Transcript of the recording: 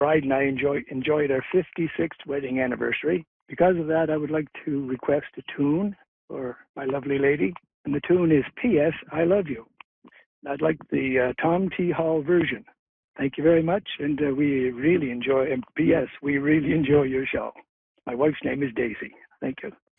bride and I enjoyed our 56th wedding anniversary. Because of that, I would like to request a tune for my lovely lady. And the tune is P.S. I Love You. I'd like the Tom T. Hall version. Thank you very much. And we really enjoy, and P.S. we really enjoy your show. My wife's name is Daisy. Thank you.